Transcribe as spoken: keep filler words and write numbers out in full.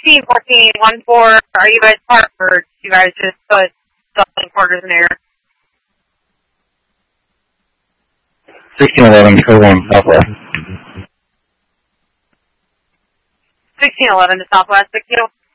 sixteen fourteen one four, are you guys parked or do you guys just put Dublin quarters in air? sixteen eleven, code one, Southwest. sixteen eleven to Southwest, six you.